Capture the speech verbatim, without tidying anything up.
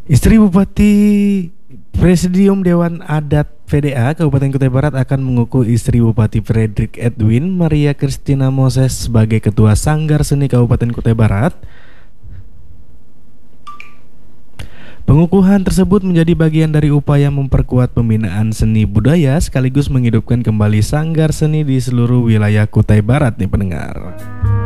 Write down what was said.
Istri Bupati Presidium Dewan Adat P D A Kabupaten Kutai Barat akan mengukuh istri Bupati Frederick Edwin Maria Christina Moses sebagai Ketua Sanggar Seni Kabupaten Kutai Barat. Pengukuhan tersebut menjadi bagian dari upaya memperkuat pembinaan seni budaya sekaligus menghidupkan kembali sanggar seni di seluruh wilayah Kutai Barat nih pendengar.